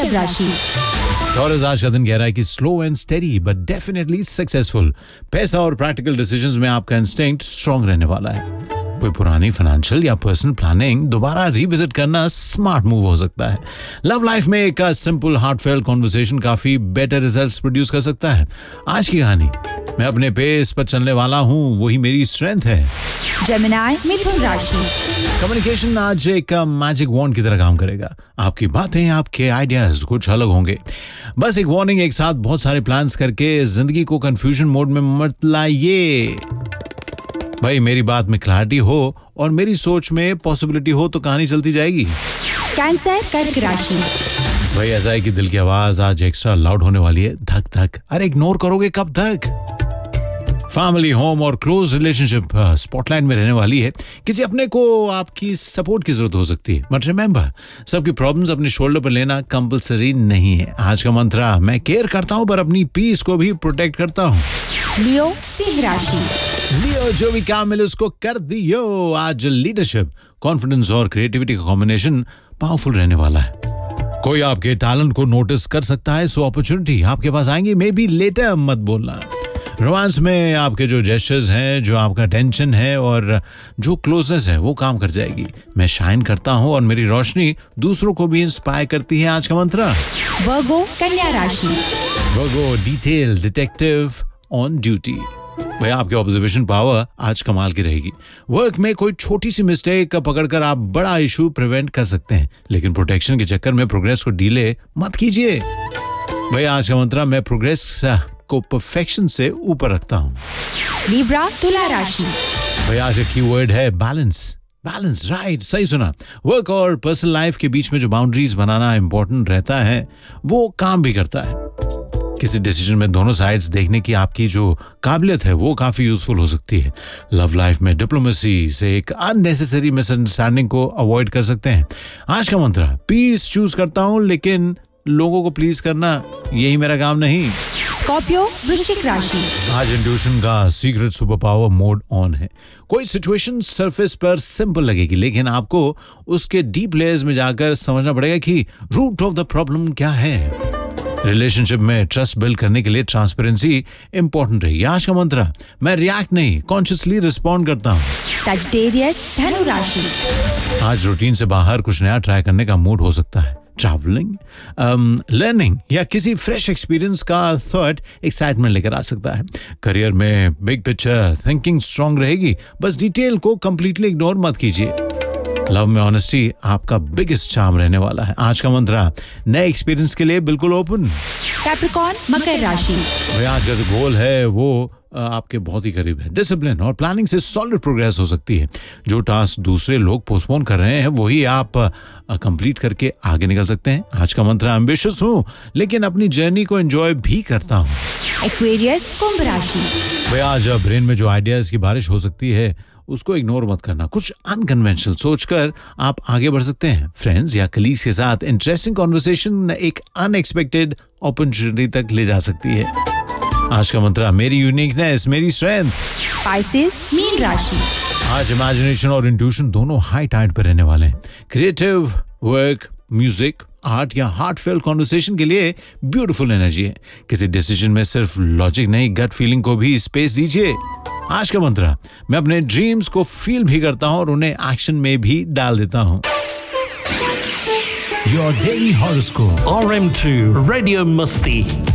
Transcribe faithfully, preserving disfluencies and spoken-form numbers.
वृषभ राशि। टॉरस, आज का दिन कह रहा है कि slow and steady but definitely successful. पैसा और प्रैक्टिकल डिसीजंस में आपका इंस्टिंक्ट स्ट्रांग रहने वाला है। कोई पुरानी फाइनेंशियल या पर्सनल प्लानिंग दोबारा रिविजिट करना स्मार्ट मूव हो सकता है। लव लाइफ में एक सिंपल हार्टफेल्ट कॉन्वर्सेशन काफी बेटर रिजल्ट्स प्रोड्यूस कर सकता है। आज की कहानी, मैं अपने पेस पर चलने वाला हूँ, वही मेरी स्ट्रेंथ है। जेमिनी, मिथुन राशि। कम्युनिकेशन आज एक मैजिक वॉन्ड की तरह काम करेगा। आपकी बातें, आपके आइडियाज कुछ अलग होंगे। बस एक वार्निंग, एक साथ बहुत सारे प्लान्स करके जिंदगी को कंफ्यूजन मोड में मत लाइए। भाई, मेरी बात में क्लैरिटी हो और मेरी सोच में पॉसिबिलिटी हो तो कहानी चलती जाएगी। कैंसर, कर्क राशि। भाई, ऐसा है कि दिल की आवाज आज एक्स्ट्रा लाउड होने वाली है। धक धक, अरे इग्नोर करोगे कब तक? फैमिली, होम और क्लोज रिलेशनशिप स्पॉटलाइट में रहने वाली है। किसी अपने को आपकी सपोर्ट की जरूरत हो सकती है, बट रिमेंबर, सबकी प्रॉब्लम्स अपने शोल्डर पर लेना कंपलसरी नहीं है। आज का मंत्र, मैं केयर करता हूं पर अपनी पीस को भी प्रोटेक्ट करता हूं। लियो, सिंह राशि। लियो, जो भी काम मिले उसको कर दियो। आज लीडरशिप, कॉन्फिडेंस और क्रिएटिविटी का कॉम्बिनेशन पावरफुल रहने वाला है। कोई आपके टैलेंट को नोटिस कर सकता है, सो अपॉर्चुनिटी आपके पास आएंगी, मे बी लेटर मत बोलना। रोमांस में आपके जो जेस्चर्स हैं, जो आपका टेंशन है और जो क्लोजनेस है, वो काम कर जाएगी। मैं शाइन करता हूँ और मेरी रोशनी दूसरों को भी इंस्पायर करती है। आज का मंत्र, वर्गो, कन्या राशि। वर्गो, डिटेल डिटेक्टिव ऑन ड्यूटी। भाई, आपके ऑब्जर्वेशन पावर आज कमाल की रहेगी। वर्क में कोई छोटी सी मिस्टेक पकड़कर आप बड़ा इशू प्रिवेंट कर सकते हैं, लेकिन प्रोटेक्शन के चक्कर में प्रोग्रेस को डिले मत कीजिए। भाई, आज का मंत्र, मैं प्रोग्रेस को परफेक्शन से ऊपर रखता हूँ। लिब्रा, तुला राशि। भाई, आज का कीवर्ड है बैलेंस। बैलेंस, राइट, सही सुना। वर्क और पर्सनल लाइफ के बीच में जो बाउंड्रीज बनाना इंपॉर्टेंट रहता है, वो काम भी करता है। किसी डिसीजन में दोनों साइड्स देखने की आपकी जो काबिलियत है, वो काफी यूजफुल हो सकती है। लव लाइफ में डिप्लोमेसी से एक अननेसेसरी मिसअंडरस्टैंडिंग को अवॉइड कर सकते हैं। आज का मंत्र, पीस चूज करता हूं लेकिन लोगों को प्लीज करना यही मेरा काम नहीं। स्कॉर्पियो, वृश्चिक राशि। आज इंट्यूशन का secret super power mode on है। कोई सिचुएशन सरफेस पर सिंपल लगेगी, लेकिन आपको उसके डीप लेयर्स में जाकर समझना पड़ेगा कि रूट ऑफ द प्रॉब्लम क्या है। रिलेशनशिप में ट्रस्ट बिल्ड करने के लिए ट्रांसपेरेंसी इंपॉर्टेंट रहेगी। आज का मंत्र, मैं रिएक्ट नहीं, कॉन्शियसली रिस्पॉन्ड करता हूँ। सजिटेरियस, धनु राशि। आज रूटीन से बाहर कुछ नया ट्राई करने का मूड हो सकता है। ट्रैवलिंग, लर्निंग या किसी फ्रेश एक्सपीरियंस का थॉट एक्साइटमेंट लेकर आ सकता है। करियर में बिग पिक्चर थिंकिंग स्ट्रांग रहेगी, बस डिटेल को कंप्लीटली इग्नोर मत कीजिए। लव में ऑनेस्टी आपका बिगेस्ट चार्म रहने वाला है। आज का मंत्र, नए एक्सपीरियंस के लिए बिल्कुल ओपन। कैप्रिकॉर्न, मकर राशि। भाई, आज का जो गोल है वो आपके बहुत ही करीब है। डिसिप्लिन और प्लानिंग से सॉलिड प्रोग्रेस हो सकती है। जो टास्क दूसरे लोग पोस्टपोन कर रहे हैं, वही आप कंप्लीट करके आगे निकल सकते हैं। आज का मंत्र, एम्बिशियस हूँ लेकिन अपनी जर्नी को एंजॉय भी करता हूँ। एक्वेरियस, कुंभ राशि। भाई, आज ब्रेन में जो आइडियाज की बारिश हो सकती है, उसको इग्नोर मत करना। कुछ अनकन्वेंशनल सोचकर आप आगे बढ़ सकते हैं। फ्रेंड्स या कलीग्स के साथ इंटरेस्टिंग कॉन्वर्सेशन एक अनएक्सपेक्टेड अपॉर्चुनिटी तक ले जा सकती है। आज का मंत्र, मेरी यूनिकनेस मेरी स्ट्रेंथ। पाइसेस, मीन राशि। आज इमेजिनेशन और इंट्यूशन दोनों हाई टाइड पर रहने वाले हैं। क्रिएटिव वर्क, म्यूजिक, आर्ट या हार्टफेल्ट कॉन्वर्सेशन के लिए ब्यूटीफुल एनर्जी है। किसी डिसीजन में सिर्फ लॉजिक नहीं, गट फीलिंग को भी स्पेस दीजिए। आज का मंत्र, मैं अपने ड्रीम्स को फील भी करता हूं और उन्हें एक्शन में भी डाल देता हूं। Your daily horoscope. R M two Radio Musti.